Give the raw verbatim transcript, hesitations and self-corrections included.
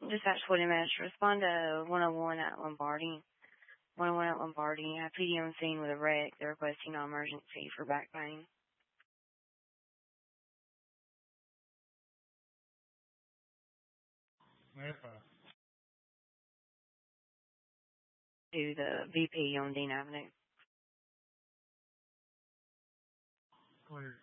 Dispatch forty minutes. Respond to one oh one at Lombardi. one oh one at Lombardi. I have P D on scene with a wreck. They're requesting non-emergency for back pain. Epa. To the V P on Dean Avenue. Clear.